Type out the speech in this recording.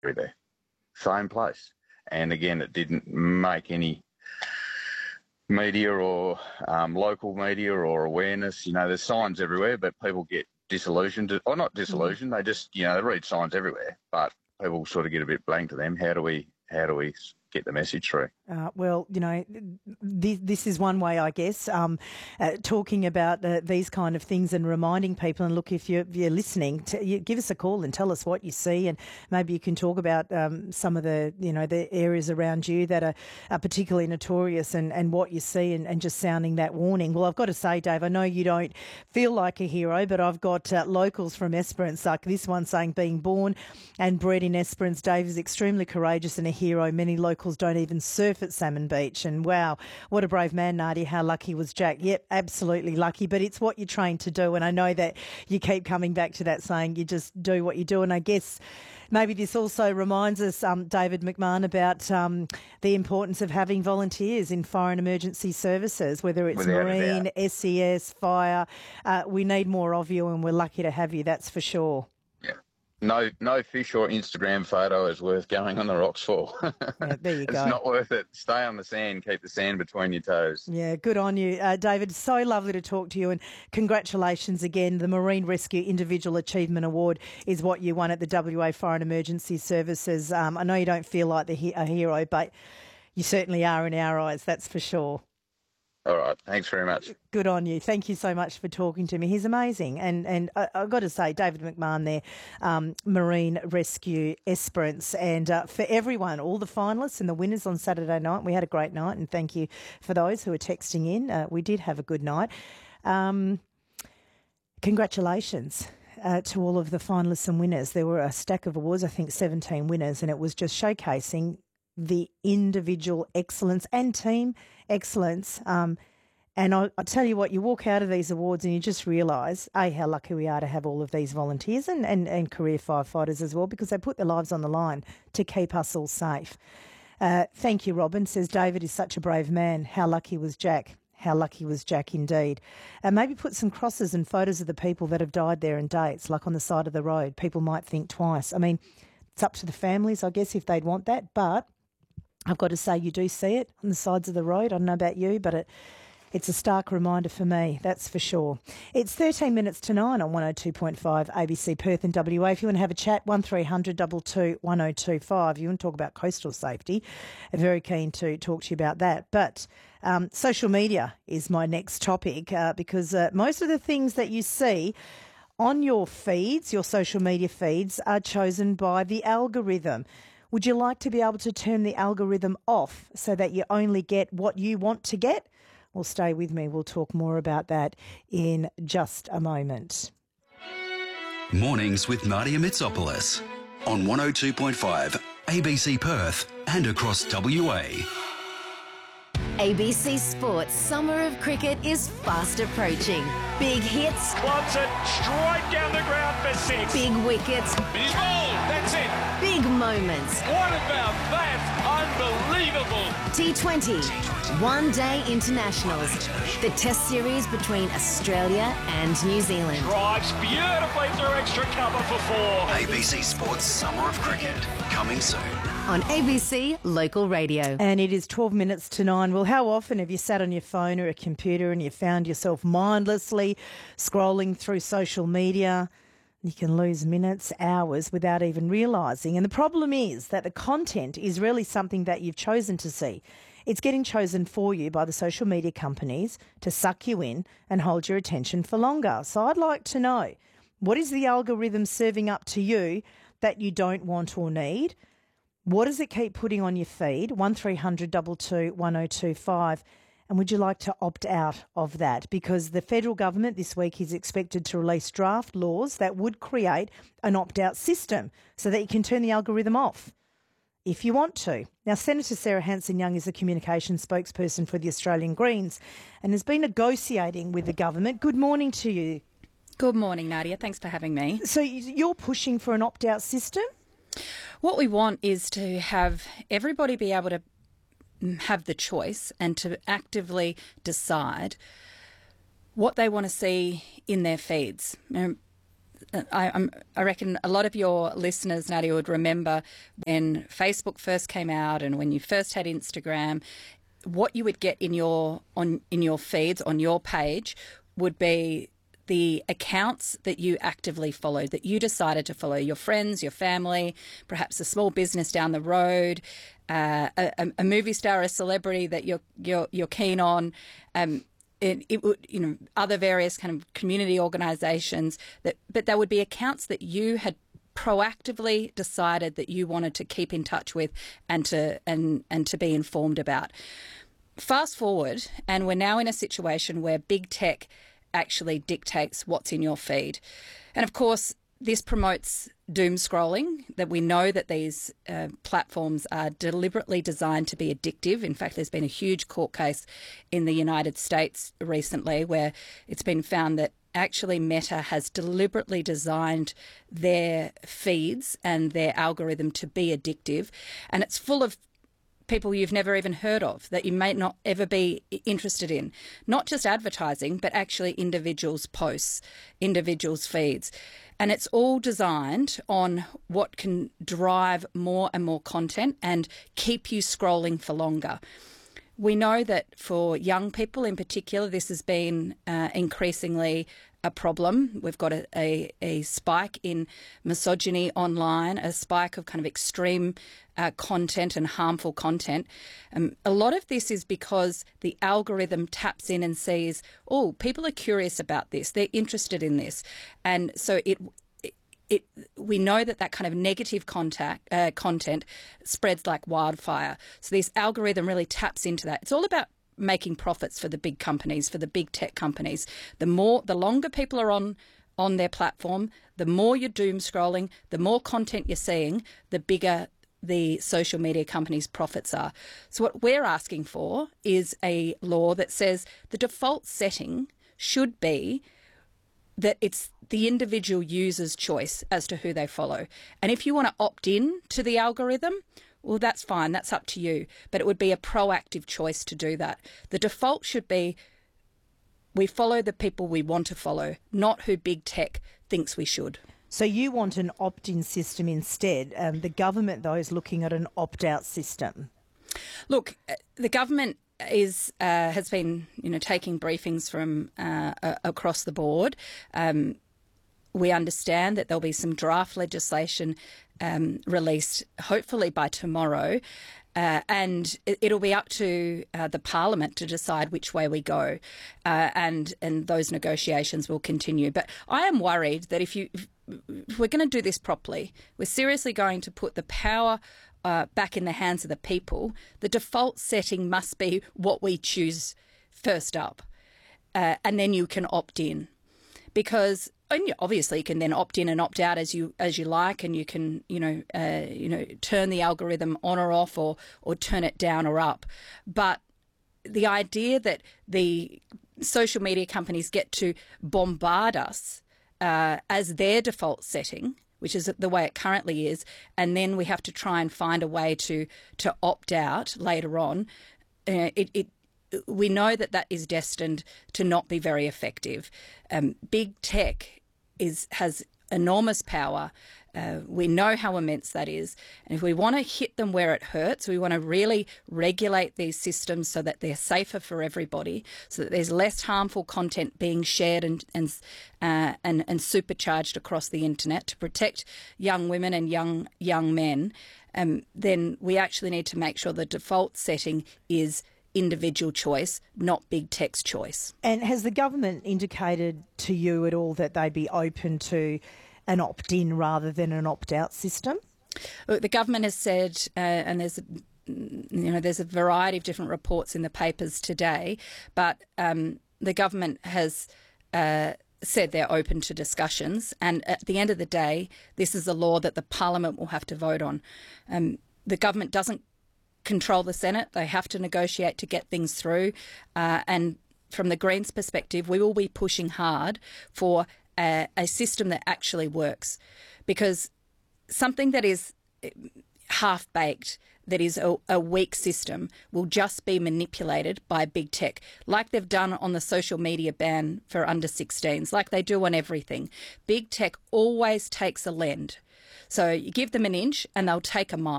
there. Same place. And again, it didn't make any media or local media or awareness. There's signs everywhere, but people get disillusioned. Or not disillusioned, they just, they read signs everywhere, but people sort of get a bit blank to them. How do we get the message through? Well, this is one way, I guess, talking about these kind of things and reminding people. And look, if you're listening, give us a call and tell us what you see, and maybe you can talk about some of the areas around you that are particularly notorious and what you see, and just sounding that warning. Well, I've got to say, Dave, I know you don't feel like a hero, but I've got locals from Esperance, like this one, saying being born and bred in Esperance, Dave is extremely courageous and a hero. Many locals don't even surf at Salmon Beach. And wow, what a brave man, Nadia. How lucky was Jack? Yep, absolutely lucky. But it's what you're trained to do. And I know that you keep coming back to that, saying you just do what you do. And I guess maybe this also reminds us, David McMahon, about the importance of having volunteers in fire and emergency services, whether it's Marine, SES, fire. We need more of you, and we're lucky to have you, that's for sure. No fish or Instagram photo is worth going on the rocks for. Yeah, there you go. It's not worth it. Stay on the sand. Keep the sand between your toes. Yeah, good on you. David, so lovely to talk to you, and congratulations again. The Marine Rescue Individual Achievement Award is what you won at the WA Fire and Emergency Services. I know you don't feel like a hero, but you certainly are in our eyes, that's for sure. All right. Thanks very much. Good on you. Thank you so much for talking to me. He's amazing. And I've got to say, David McMahon there, Marine Rescue Esperance. And for everyone, all the finalists and the winners on Saturday night, we had a great night. And thank you for those who are texting in. We did have a good night. Congratulations to all of the finalists and winners. There were a stack of awards, I think 17 winners, and it was just showcasing the individual excellence and team excellence. And I tell you what, you walk out of these awards and you just realise, how lucky we are to have all of these volunteers and career firefighters as well, because they put their lives on the line to keep us all safe. Thank you, Robin. Says, David is such a brave man. How lucky was Jack? How lucky was Jack indeed. And maybe put some crosses and photos of the people that have died there and dates, like on the side of the road. People might think twice. I mean, it's up to the families, I guess, if they'd want that, but I've got to say, you do see it on the sides of the road. I don't know about you, but it's a stark reminder for me, that's for sure. It's 13 minutes to 9 on 102.5 ABC Perth and WA. If you want to have a chat, 1300 22 1025. You want to talk about coastal safety, I'm very keen to talk to you about that. But social media is my next topic because most of the things that you see on your feeds, your social media feeds, are chosen by the algorithm. Would you like to be able to turn the algorithm off so that you only get what you want to get? Well, stay with me. We'll talk more about that in just a moment. Mornings with Nadia Mitsopoulos on 102.5 ABC Perth and across WA. ABC Sports Summer of Cricket is fast approaching. Big hits. Wants it straight down the ground for six. Big wickets. He's bowled. That's it. Big moments. What about that? Unbelievable. T20. One-day internationals. The test series between Australia and New Zealand. Drives beautifully through extra cover for four. ABC Sports Summer of Cricket, coming soon. On ABC Local Radio. And it is 12 minutes to 9. Well, how often have you sat on your phone or a computer and you found yourself mindlessly scrolling through social media? You can lose minutes, hours without even realising. And the problem is that the content is really something that you've chosen to see. It's getting chosen for you by the social media companies to suck you in and hold your attention for longer. So I'd like to know, what is the algorithm serving up to you that you don't want or need? What does it keep putting on your feed? 1300 22 1025. And would you like to opt out of that? Because the federal government this week is expected to release draft laws that would create an opt-out system so that you can turn the algorithm off if you want to. Now, Senator Sarah Hanson-Young is a communications spokesperson for the Australian Greens and has been negotiating with the government. Good morning to you. Good morning, Nadia. Thanks for having me. So you're pushing for an opt-out system? What we want is to have everybody be able to have the choice and to actively decide what they want to see in their feeds. I reckon a lot of your listeners, Nadia, would remember when Facebook first came out and when you first had Instagram, what you would get in your feeds, on your page, would be the accounts that you actively followed, that you decided to follow, your friends, your family, perhaps a small business down the road, a movie star, a celebrity that you're keen on. It would, other various kind of community organisations, but there would be accounts that you had proactively decided that you wanted to keep in touch with and to be informed about. Fast forward, and we're now in a situation where big tech actually dictates what's in your feed. And of course, this promotes doom scrolling, that we know that these platforms are deliberately designed to be addictive. In fact, there's been a huge court case in the United States recently where it's been found that actually Meta has deliberately designed their feeds and their algorithm to be addictive. And it's full of people you've never even heard of, that you may not ever be interested in. Not just advertising, but actually individuals' posts, individuals' feeds. And it's all designed on what can drive more and more content and keep you scrolling for longer. We know that for young people in particular, this has been increasingly a problem. We've got a spike in misogyny online, a spike of kind of extreme content and harmful content. A lot of this is because the algorithm taps in and sees, oh, people are curious about this, they're interested in this. And so we know that kind of negative content spreads like wildfire. So this algorithm really taps into that. It's all about making profits for the big companies, for the big tech companies. The longer people are on their platform, the more you're doom scrolling, the more content you're seeing, the bigger the social media companies' profits are. So what we're asking for is a law that says the default setting should be that it's the individual user's choice as to who they follow. And if you want to opt in to the algorithm, well, that's fine. That's up to you. But it would be a proactive choice to do that. The default should be we follow the people we want to follow, not who big tech thinks we should. So you want an opt-in system instead. The government, though, is looking at an opt-out system. Look, the government has been, taking briefings from across the board. We understand that there'll be some draft legislation released hopefully by tomorrow, and it'll be up to the Parliament to decide which way we go, and those negotiations will continue. But I am worried that if we're going to do this properly, we're seriously going to put the power back in the hands of the people. The default setting must be what we choose first up, and then you can opt in, because obviously you can then opt in and opt out as you like, and you can turn the algorithm on or off, or turn it down or up. But the idea that the social media companies get to bombard us as their default setting, which is the way it currently is, and then we have to try and find a way to opt out later on, we know that is destined to not be very effective. Big tech has enormous power. We know how immense that is. And if we want to hit them where it hurts, we want to really regulate these systems so that they're safer for everybody, so that there's less harmful content being shared and supercharged across the internet to protect young women and young men, then we actually need to make sure the default setting is individual choice, not big tech's choice. And has the government indicated to you at all that they'd be open to an opt-in rather than an opt-out system? Look, the government has said, and there's a variety of different reports in the papers today, but the government has said they're open to discussions. And at the end of the day, this is a law that the Parliament will have to vote on. The government doesn't control the Senate. They have to negotiate to get things through. And from the Greens' perspective, we will be pushing hard for a system that actually works, because something that is half-baked, that is a weak system will just be manipulated by big tech, like they've done on the social media ban for under 16s, like they do on everything. Big tech always takes a lend. So you give them an inch and they'll take a mile.